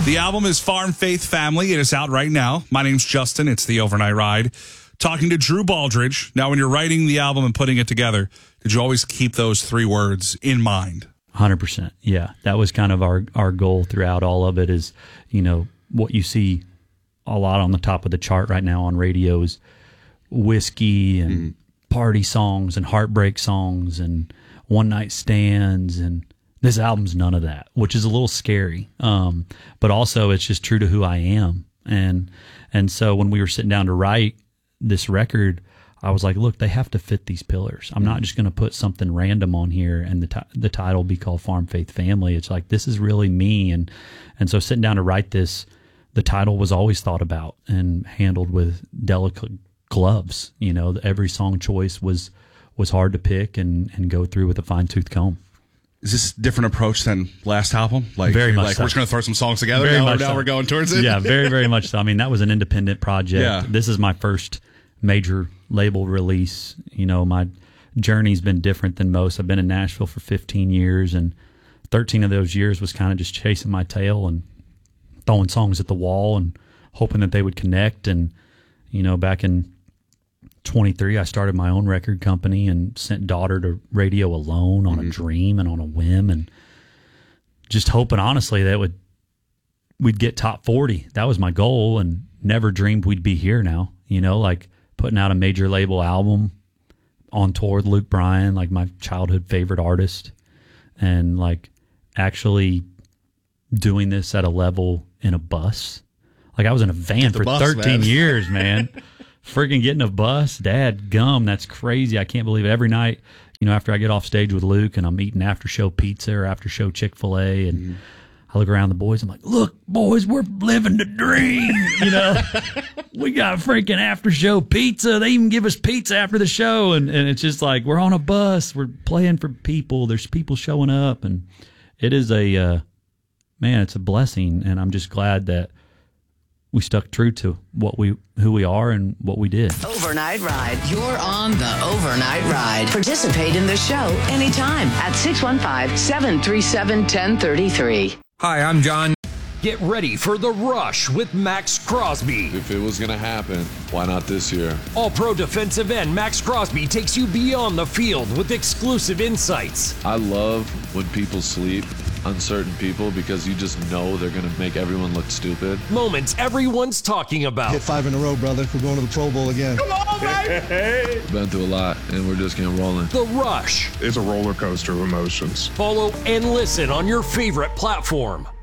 The album is Farm Faith Family. It is out right now. My name's Justin. It's The Overnight Ride. Talking to Drew Baldridge. Now, when you're writing the album and putting it together, did you always keep those three words in mind? 100%. Yeah. That was kind of our goal throughout all of it is, you know, what you see a lot on the top of the chart right now on radio is whiskey and party songs and heartbreak songs and one night stands, and this album's none of that, which is a little scary. But also it's just true to who I am. And so when we were sitting down to write this record, I was like, look, they have to fit these pillars. I'm not just going to put something random on here and the title be called Farm Faith Family. It's like, this is really me. And so sitting down to write this, the title was always thought about and handled with delicate gloves. You know, every song choice was hard to pick and go through with a fine-tooth comb. Is this a different approach than last album? Like, very much so. We're just going to throw some songs together. Very much now so. We're going towards it. Yeah, very, very much so. I mean, that was an independent project. Yeah. This is my first major label release. You know, my journey's been different than most. I've been in Nashville for 15 years, and 13 of those years was kind of just chasing my tail and throwing songs at the wall and hoping that they would connect. And, you know, back in 23, I started my own record company and sent Daughter to radio alone on a dream and on a whim, and just hoping honestly that we'd get top 40. That was my goal, and never dreamed we'd be here now, you know, like putting out a major label album on tour with Luke Bryan, like my childhood favorite artist, and like actually doing this at a level in a bus. Like I was in a van for 13 years, man. Freaking getting a bus, dad gum, that's crazy. I can't believe it. Every night, you know, after I get off stage with Luke and I'm eating after show pizza or after show Chick-fil-A, and I look around the boys, I'm like, look, boys, we're living the dream. You know, we got freaking after show pizza. They even give us pizza after the show. And it's just like, we're on a bus. We're playing for people. There's people showing up. And it is man, it's a blessing. And I'm just glad that we stuck true to who we are and what we did. Overnight Ride. You're on the Overnight Ride. Participate in the show anytime at 615-737-1033. Hi, I'm John. Get ready for The Rush with Max Crosby. If it was going to happen, why not this year? All-pro defensive end Max Crosby takes you beyond the field with exclusive insights. I love when people sleep on certain people because you just know they're going to make everyone look stupid. Moments everyone's talking about. Hit 5 in a row, brother. We're going to the Pro Bowl again. Come on, baby! Been through a lot, and we're just getting rolling. The Rush. It's a roller coaster of emotions. Follow and listen on your favorite platform.